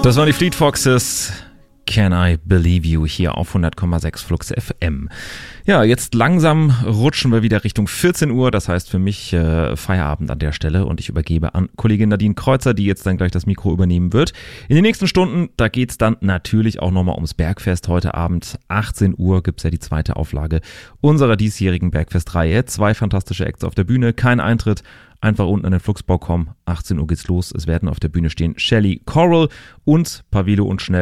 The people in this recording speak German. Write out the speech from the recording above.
Das waren die Fleet Foxes. Can I Believe You hier auf 100,6 Flux FM. Ja, jetzt langsam rutschen wir wieder Richtung 14 Uhr. Das heißt für mich Feierabend an der Stelle und ich übergebe an Kollegin Nadine Kreuzer, die jetzt dann gleich das Mikro übernehmen wird. In den nächsten Stunden, da geht's dann natürlich auch nochmal ums Bergfest. Heute Abend 18 Uhr gibt's ja die zweite Auflage unserer diesjährigen Bergfestreihe. 2 fantastische Acts auf der Bühne, kein Eintritt. Einfach unten an den Fluxbau kommen. 18 Uhr geht's los. Es werden auf der Bühne stehen Shelly Coral und Pavilo und Schnell.